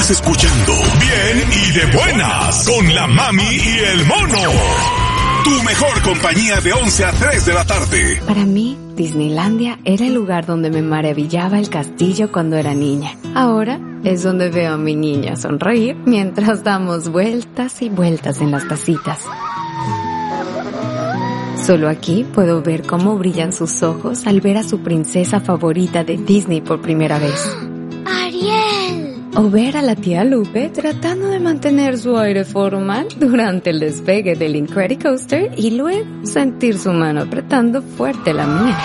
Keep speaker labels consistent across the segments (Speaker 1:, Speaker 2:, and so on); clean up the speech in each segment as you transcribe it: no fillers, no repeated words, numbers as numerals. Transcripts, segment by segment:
Speaker 1: Estás escuchando Bien y de Buenas con la Mami y el Mono. Tu mejor compañía de 11 a 3 de la tarde.
Speaker 2: Para mí, Disneylandia era el lugar donde me maravillaba el castillo cuando era niña. Ahora es donde veo a mi niña sonreír mientras damos vueltas y vueltas en las tacitas. Solo aquí puedo ver cómo brillan sus ojos al ver a su princesa favorita de Disney por primera vez.
Speaker 3: ¡Ariel!
Speaker 2: O ver a la tía Lupe tratando de mantener su aire formal durante el despegue del Incredicoaster y luego sentir su mano apretando fuerte la mía.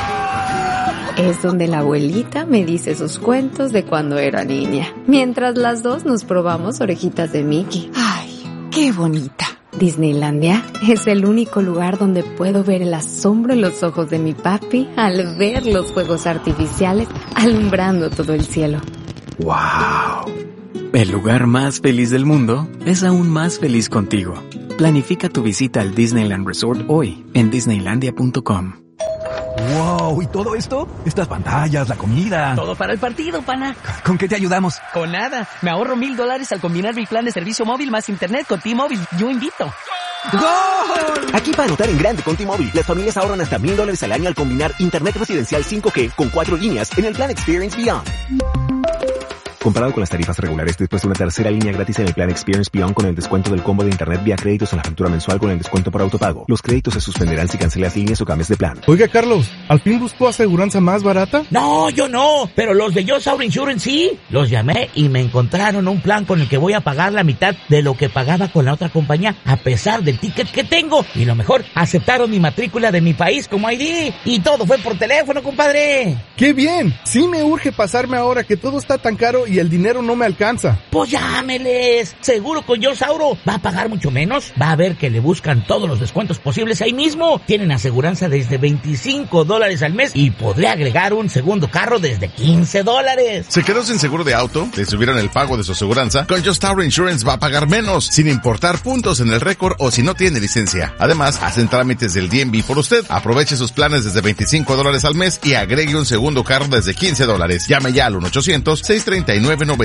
Speaker 2: Es donde la abuelita me dice sus cuentos de cuando era niña, mientras las dos nos probamos orejitas de Mickey.
Speaker 4: ¡Ay, qué bonita!
Speaker 2: Disneylandia es el único lugar donde puedo ver el asombro en los ojos de mi papi al ver los fuegos artificiales alumbrando todo el cielo.
Speaker 5: ¡Wow! El lugar más feliz del mundo es aún más feliz contigo. Planifica tu visita al Disneyland Resort hoy en Disneylandia.com.
Speaker 6: ¡Wow! ¿Y todo esto? Estas pantallas, la comida...
Speaker 7: Todo para el partido, pana.
Speaker 6: ¿Con qué te ayudamos?
Speaker 7: Con nada. Me ahorro $1,000 al combinar mi plan de servicio móvil más internet con T-Mobile. Yo invito.
Speaker 6: ¡Gol!
Speaker 8: Aquí para anotar en grande con T-Mobile, las familias ahorran hasta $1,000 al año al combinar internet residencial 5G con 4 líneas en el plan Experience Beyond. Comparado con las tarifas regulares, después de una tercera línea gratis en el plan Experience Beyond con el descuento del combo de internet vía créditos en la factura mensual con el descuento por autopago. Los créditos se suspenderán si cancelas líneas o cambias de plan.
Speaker 9: Oiga, Carlos, ¿al fin buscó aseguranza más barata?
Speaker 10: No, yo no, pero los de Just Auto Insurance sí. Los llamé y me encontraron un plan con el que voy a pagar la mitad de lo que pagaba con la otra compañía, a pesar del ticket que tengo. Y lo mejor, aceptaron mi matrícula de mi país como ID. Y todo fue por teléfono, compadre.
Speaker 9: ¡Qué bien! Sí me urge pasarme ahora que todo está tan caro y el dinero no me alcanza.
Speaker 10: Pues llámeles. Seguro con Yo Sauro va a pagar mucho menos. Va a ver que le buscan todos los descuentos posibles ahí mismo. Tienen aseguranza desde $25 al mes y podré agregar un segundo carro desde $15.
Speaker 11: ¿Se quedó sin seguro de auto? ¿Le subieron el pago de su aseguranza? Con Just Auto Insurance va a pagar menos, sin importar puntos en el récord o si no tiene licencia. Además, hacen trámites del DMV por usted. Aproveche sus planes desde $25 al mes y agregue un segundo carro desde $15. Llame ya al 1-800-639-9999.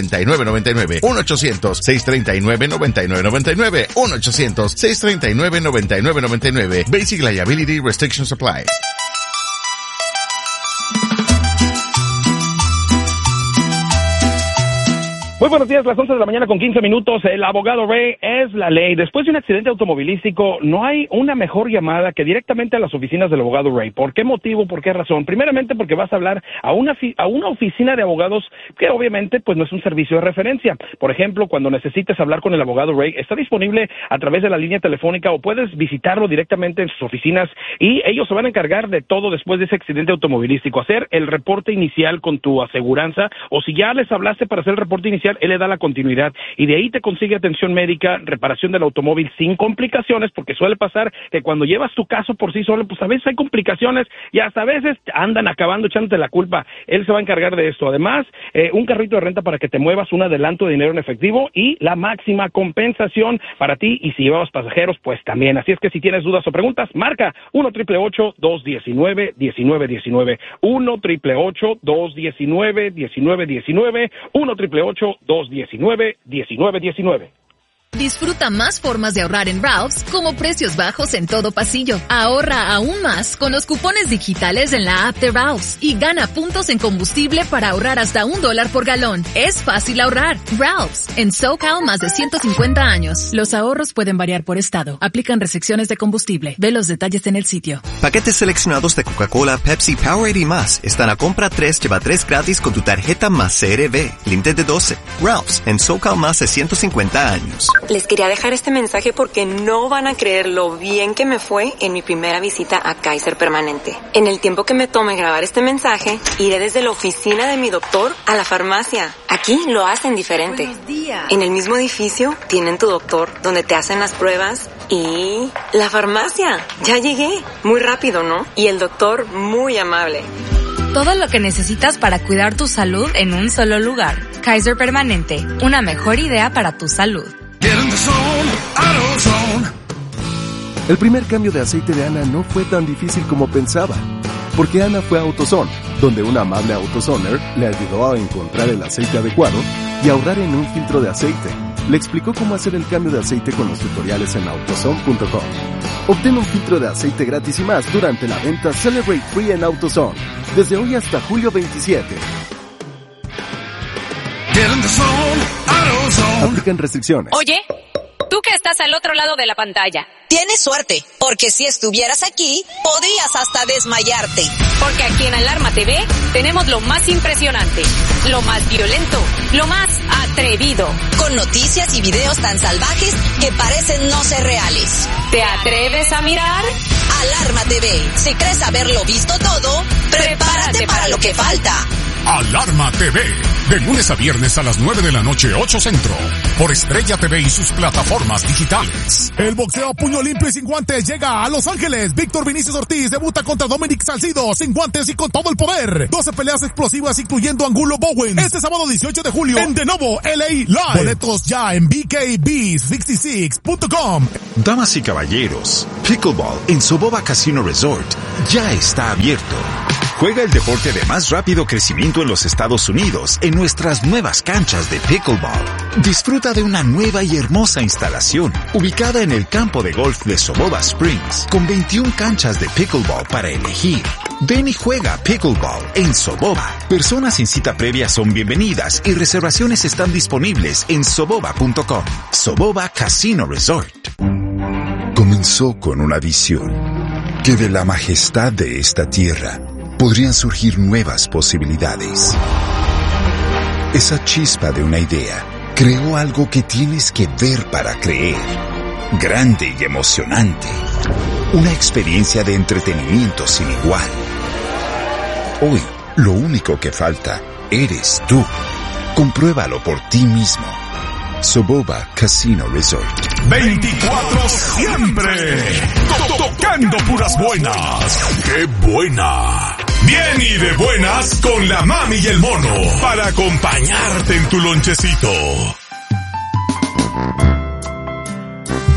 Speaker 11: 1-800-639-9999. 1-800-639-9999. Basic Liability Restrictions Apply.
Speaker 12: Muy buenos días, las 11 de la mañana con 15 minutos. El abogado Ray es la ley. Después de un accidente automovilístico, no hay una mejor llamada que directamente a las oficinas del abogado Ray. ¿Por qué motivo? ¿Por qué razón? Primeramente porque vas a hablar a una oficina de abogados que obviamente pues no es un servicio de referencia. Por ejemplo, cuando necesites hablar con el abogado Ray, está disponible a través de la línea telefónica o puedes visitarlo directamente en sus oficinas y ellos se van a encargar de todo después de ese accidente automovilístico. Hacer el reporte inicial con tu aseguranza o si ya les hablaste para hacer el reporte inicial, él le da la continuidad y de ahí te consigue atención médica, reparación del automóvil sin complicaciones, porque suele pasar que cuando llevas tu caso por sí solo, pues a veces hay complicaciones y hasta a veces andan acabando echándote la culpa. Él se va a encargar de esto. Además, un carrito de renta para que te muevas, un adelanto de dinero en efectivo y la máxima compensación para ti y si llevabas pasajeros, pues también. Así es que si tienes dudas o preguntas, marca 1-888-219-1919, 1-888-219-1919, 1-888-219-1919.
Speaker 13: Disfruta más formas de ahorrar en Ralph's, como precios bajos en todo pasillo. Ahorra aún más con los cupones digitales en la app de Ralph's y gana puntos en combustible para ahorrar hasta $1 por galón. Es fácil ahorrar. Ralph's, en SoCal más de 150 años.
Speaker 14: Los ahorros pueden variar por estado. Aplican restricciones de combustible. Ve los detalles en el sitio.
Speaker 15: Paquetes seleccionados de Coca-Cola, Pepsi, Powerade y más están a compra 3, lleva 3 gratis con tu tarjeta más CRB. Límite de 12. Ralph's, en SoCal más de 150 años.
Speaker 16: Les quería dejar este mensaje porque no van a creer lo bien que me fue en mi primera visita a Kaiser Permanente. En el tiempo que me tome grabar este mensaje, iré desde la oficina de mi doctor a la farmacia. Aquí lo hacen diferente.
Speaker 17: Buenos días.
Speaker 16: En el mismo edificio tienen tu doctor, donde te hacen las pruebas y la farmacia. Ya llegué. Muy rápido, ¿no? Y el doctor muy amable.
Speaker 18: Todo lo que necesitas para cuidar tu salud en un solo lugar. Kaiser Permanente, una mejor idea para tu salud.
Speaker 19: El primer cambio de aceite de Ana no fue tan difícil como pensaba, porque Ana fue a AutoZone
Speaker 17: donde un amable AutoZoner le ayudó a encontrar el aceite adecuado y ahorrar en un filtro de aceite. Le explicó cómo hacer el cambio de aceite con los tutoriales en AutoZone.com. Obtén un filtro de aceite gratis y más durante la venta Celebrate Free en AutoZone, desde hoy hasta julio 27. Aplican restricciones.
Speaker 19: Oye, tú que estás al otro lado de la pantalla.
Speaker 20: Tienes suerte, porque si estuvieras aquí, podrías hasta desmayarte.
Speaker 19: Porque aquí en Alarma TV tenemos lo más impresionante, lo más violento, lo más atrevido.
Speaker 20: Con noticias y videos tan salvajes que parecen no ser reales.
Speaker 19: ¿Te atreves a mirar?
Speaker 20: Alarma TV. Si crees haberlo visto todo, prepárate para lo que falta.
Speaker 1: Alarma TV, de lunes a viernes a las 9 de la noche, 8 Centro, por Estrella TV y sus plataformas digitales.
Speaker 21: El boxeo a puño limpio y sin guantes llega a Los Ángeles. Víctor Vinicius Ortiz debuta contra Dominic Salcido, sin guantes y con todo el poder. 12 peleas explosivas incluyendo Angulo Bowen. Este sábado 18 de julio en De Novo, LA Live. Boletos ya en BKB66.com.
Speaker 22: Damas y caballeros, Pickleball en Soboba Casino Resort ya está abierto. Juega el deporte de más rápido crecimiento en los Estados Unidos en nuestras nuevas canchas de Pickleball. Disfruta de una nueva y hermosa instalación ubicada en el campo de golf de Soboba Springs con 21 canchas de Pickleball para elegir. Ven y juega Pickleball en Soboba. Personas sin cita previa son bienvenidas y reservaciones están disponibles en soboba.com. Soboba Casino Resort.
Speaker 23: Comenzó con una visión que de la majestad de esta tierra podrían surgir nuevas posibilidades. Esa chispa de una idea creó algo que tienes que ver para creer. Grande y emocionante. Una experiencia de entretenimiento sin igual. Hoy, lo único que falta eres tú. Compruébalo por ti mismo. Soboba Casino Resort.
Speaker 1: 24 siempre. Tocando puras buenas. ¡Qué buena! Bien y de buenas con la mami y el mono para acompañarte en tu lonchecito.